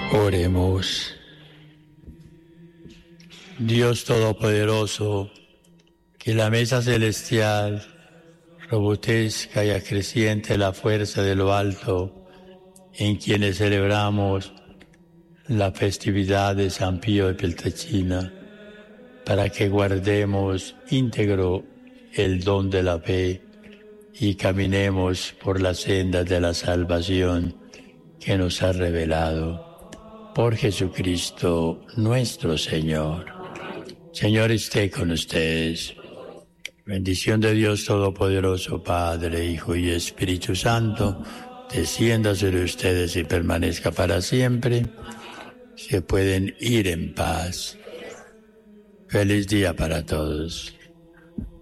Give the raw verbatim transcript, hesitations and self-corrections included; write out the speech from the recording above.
Oremos. Dios Todopoderoso, que la mesa celestial robustezca y acreciente la fuerza de lo alto, en quienes celebramos la festividad de San Pío de Pietrelcina, para que guardemos íntegro el don de la fe y caminemos por las sendas de la salvación que nos ha revelado. Por Jesucristo nuestro Señor. Señor esté con ustedes. Bendición de Dios Todopoderoso, Padre, Hijo y Espíritu Santo, descienda sobre ustedes y permanezca para siempre. Se pueden ir en paz. Feliz día para todos.